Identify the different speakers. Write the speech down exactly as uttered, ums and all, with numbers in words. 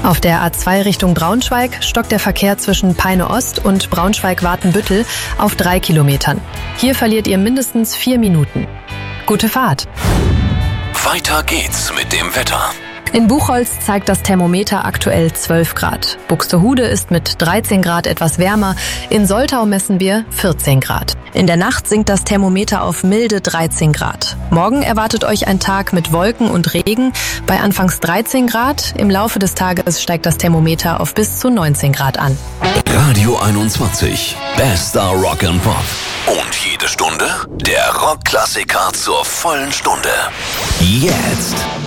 Speaker 1: Auf der A zwei Richtung Braunschweig stockt der Verkehr zwischen Peine Ost und Braunschweig-Watenbüttel auf drei Kilometern. Hier verliert ihr mindestens vier Minuten. Gute Fahrt!
Speaker 2: Weiter geht's mit dem Wetter.
Speaker 1: In Buchholz zeigt das Thermometer aktuell zwölf Grad. Buxtehude ist mit dreizehn Grad etwas wärmer. In Soltau messen wir vierzehn Grad. In der Nacht sinkt das Thermometer auf milde dreizehn Grad. Morgen erwartet euch ein Tag mit Wolken und Regen bei anfangs dreizehn Grad. Im Laufe des Tages steigt das Thermometer auf bis zu neunzehn Grad an.
Speaker 2: Radio einundzwanzig. Bester Rock and Pop. Und jede Stunde der Rockklassiker zur vollen Stunde. Jetzt.